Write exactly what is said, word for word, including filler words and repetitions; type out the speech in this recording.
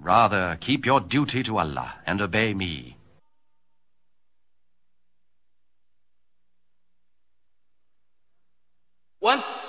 Rather, keep your duty to Allah and obey me. What?